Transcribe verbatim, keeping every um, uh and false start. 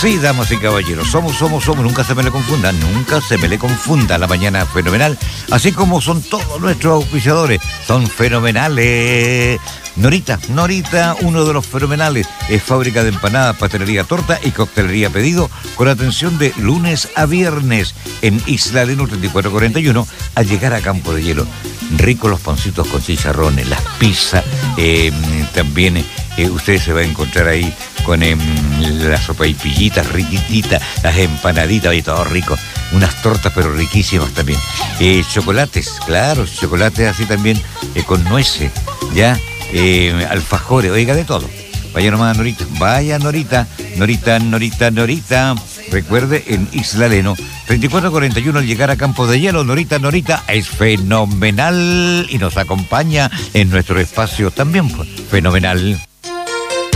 Sí, damas y caballeros, somos, somos, somos, nunca se me le confunda, nunca se me le confunda la mañana fenomenal, así como son todos nuestros auspiciadores, son fenomenales. Norita, Norita, uno de los fenomenales, es fábrica de empanadas, pastelería, torta y coctelería pedido, con atención de lunes a viernes, en Isla Leno treinta y cuatro cuarenta y uno, al llegar a Campo de Hielo. Ricos los pancitos con chicharrones, las pizzas, eh, también eh, usted se va a encontrar ahí con eh, la sopa y pillitas riquititas, las empanaditas y todo rico, unas tortas pero riquísimas también. Eh, chocolates, claro, chocolates así también eh, con nueces, ya, eh, alfajores, oiga, de todo. Vaya nomás, Norita, vaya Norita, Norita, Norita, Norita. Recuerde, en Isla Leno, treinta y cuatro cuarenta y uno, al llegar a Campo de Hielo, Norita, Norita es fenomenal y nos acompaña en nuestro espacio también, pues, fenomenal.